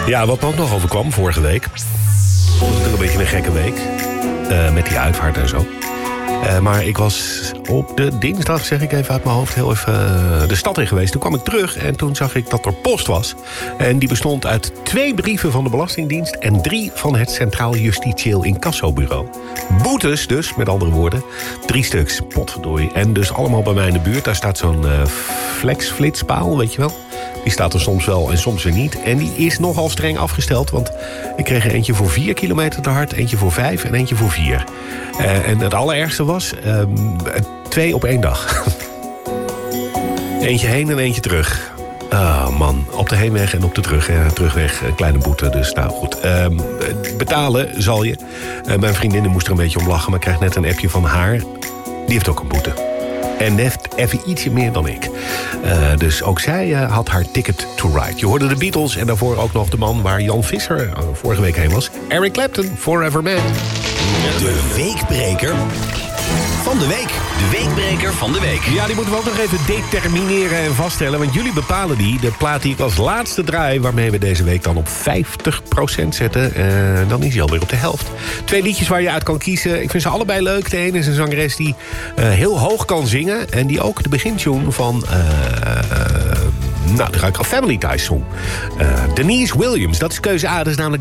Ja, wat me ook nog overkwam vorige week. Het was natuurlijk een beetje een gekke week. Met die uitvaart en zo. Maar ik was op de dinsdag, zeg ik even uit mijn hoofd, heel even de stad in geweest. Toen kwam ik terug en toen zag ik dat er post was. En die bestond uit 2 brieven van de Belastingdienst en 3 van het Centraal Justitieel Incassobureau. Boetes dus, met andere woorden. 3 stuks, potverdorie. En dus allemaal bij mij in de buurt. Daar staat zo'n flitspaal, weet je wel. Die staat er soms wel en soms weer niet. En die is nogal streng afgesteld. Want ik kreeg er eentje voor 4 kilometer te hard, eentje voor 5 en eentje voor 4. En het allerergste was 2 op 1 dag. Eentje heen en eentje terug. Oh man, op de heenweg en op de terugweg een kleine boete. Dus nou goed, betalen zal je. Mijn vriendin moest er een beetje om lachen, maar ik krijg net een appje van haar. Die heeft ook een boete. En heeft even ietsje meer dan ik. Dus ook zij had haar ticket to ride. Je hoorde de Beatles en daarvoor ook nog de man waar Jan Visser vorige week heen was. Eric Clapton, Forever Man. De weekbreker van de week. De weekbreker van de week. Ja, die moeten we ook nog even determineren en vaststellen. Want jullie bepalen die. De plaat die ik als laatste draai, waarmee we deze week dan op 50% zetten. Dan is hij alweer op de helft. 2 liedjes waar je uit kan kiezen. Ik vind ze allebei leuk. De ene is een zangeres die heel hoog kan zingen. En die ook de begintune van de Family Ties zong. Denise Williams, dat is keuze A. Dat is namelijk